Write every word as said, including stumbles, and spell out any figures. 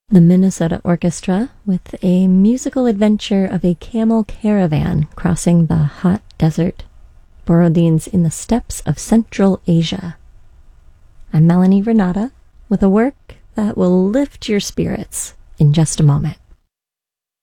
The Minnesota Orchestra with a musical adventure of a camel caravan crossing the hot desert, Borodins in the steppes of Central Asia. I'm Melanie Renata with a work that will lift your spirits in just a moment.